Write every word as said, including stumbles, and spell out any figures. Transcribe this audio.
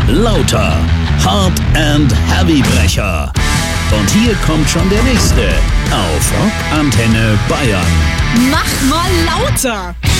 Lauter. Hard and Heavybrecher. Und hier kommt schon der nächste auf Rock Antenne Bayern. Mach mal lauter!